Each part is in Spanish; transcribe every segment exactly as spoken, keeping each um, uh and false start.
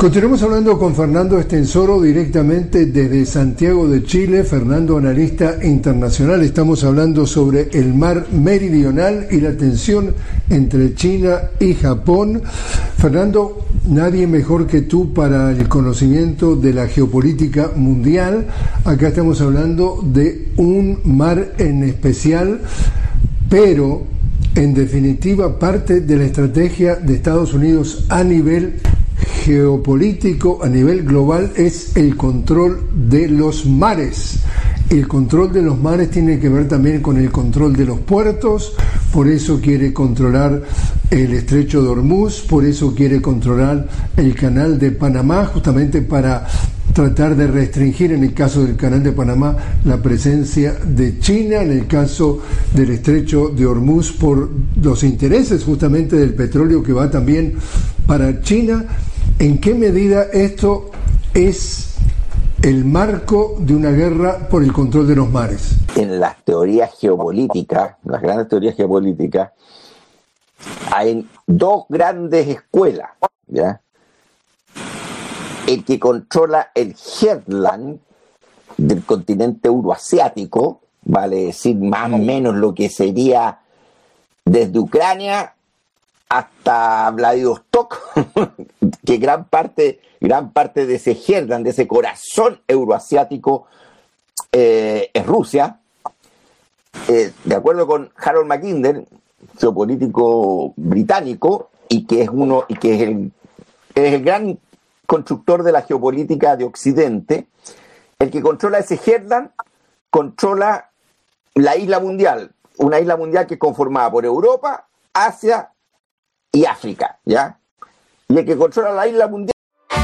Continuamos hablando con Fernando Estensoro directamente desde Santiago de Chile. Fernando, analista internacional. Estamos hablando sobre el mar meridional y la tensión entre China y Japón. Fernando, nadie mejor que tú para el conocimiento de la geopolítica mundial. Acá estamos hablando de un mar en especial, pero en definitiva parte de la estrategia de Estados Unidos a nivel geopolítico, a nivel global, es el control de los mares. El control de los mares tiene que ver también con el control de los puertos, por eso quiere controlar el estrecho de Hormuz, por eso quiere controlar el canal de Panamá, justamente para tratar de restringir, en el caso del canal de Panamá, la presencia de China, en el caso del estrecho de Hormuz, por los intereses justamente del petróleo que va también para China. ¿En qué medida esto es el marco de una guerra por el control de los mares? En las teorías geopolíticas, las grandes teorías geopolíticas, hay dos grandes escuelas, ¿ya? El que controla el heartland del continente euroasiático, vale decir más o menos lo que sería desde Ucrania hasta Vladivostok, que gran parte, gran parte de ese heartland, de ese corazón euroasiático, eh, es Rusia. Eh, de acuerdo con Harold Mackinder, geopolítico británico, y que es uno, y que es el, es el gran constructor de la geopolítica de Occidente, el que controla ese heartland controla la isla mundial, una isla mundial que es conformada por Europa, Asia y África, ¿ya? Y el que controla la isla mundial.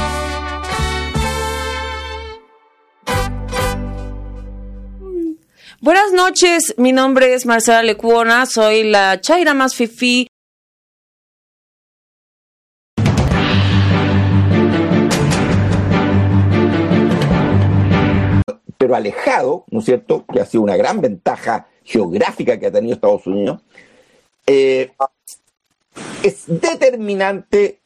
Buenas noches, mi nombre es Marcela Lecuona, soy la chaira más fifí. Pero alejado, ¿no es cierto?, que ha sido una gran ventaja geográfica que ha tenido Estados Unidos, eh, es determinante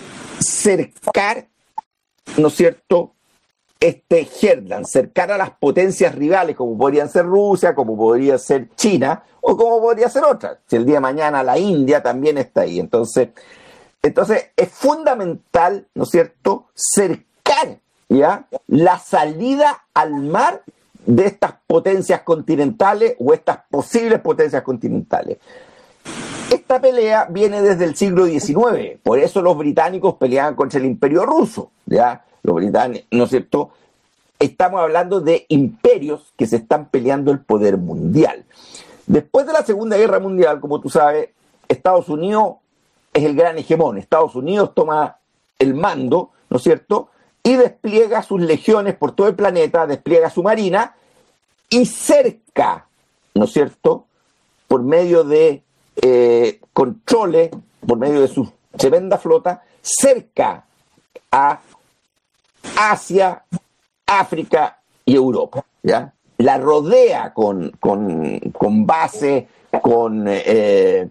cercar, ¿no es cierto?, este heartland, cercar a las potencias rivales, como podrían ser Rusia, como podría ser China, o como podría ser otra. Si el día de mañana la India también está ahí. Entonces, entonces es fundamental, ¿no es cierto?, cercar, ¿ya?, la salida al mar de estas potencias continentales o estas posibles potencias continentales. Esta pelea viene desde el siglo diecinueve, por eso los británicos peleaban contra el imperio ruso, ¿ya? Los británicos, ¿no es cierto? Estamos hablando de imperios que se están peleando el poder mundial. Después de la Segunda Guerra Mundial, como tú sabes, Estados Unidos es el gran hegemón. Estados Unidos toma el mando, ¿no es cierto?, y despliega sus legiones por todo el planeta, despliega su marina y cerca, ¿no es cierto?, por medio de eh, controles, por medio de su tremenda flota, cerca a Asia, África y Europa, ¿ya? La rodea con, con, con base, con, eh,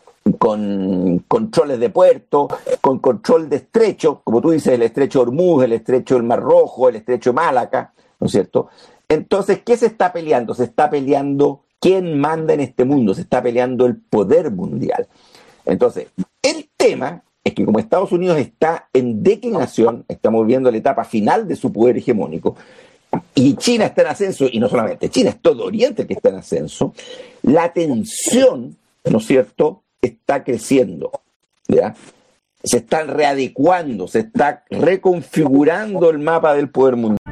con controles de puerto, con control de estrecho, como tú dices, el estrecho de Hormuz, el estrecho del Mar Rojo, el estrecho de Malaca, ¿no es cierto? Entonces, ¿qué se está peleando? Se está peleando quién manda en este mundo, se está peleando el poder mundial. Entonces, el tema es que como Estados Unidos está en declinación, estamos viendo la etapa final de su poder hegemónico, y China está en ascenso, y no solamente China, es todo Oriente el que está en ascenso, la tensión, ¿no es cierto?, está creciendo, ¿ya? Se están readecuando, se está reconfigurando el mapa del poder mundial.